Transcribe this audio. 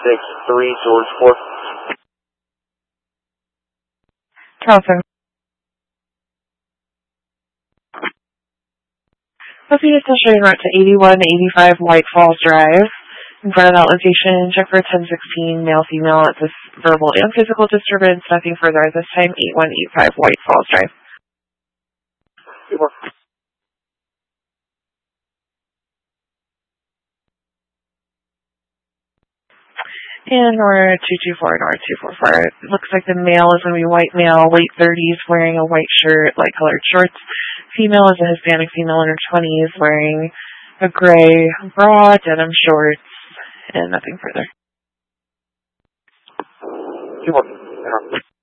6-3, George 4. Carlton. Copy is still showing route to 8185 White Falls Drive. In front of that location, check for 1016 male-female at this verbal and physical disturbance. Nothing further at this time. 8185 White Falls Drive. And Nora 224, Nora 244. It looks like the male is going to be white male, late 30s, wearing a white shirt, light colored shorts. Female is a Hispanic female in her 20s, wearing a gray bra, denim shorts, and nothing further. 2-1.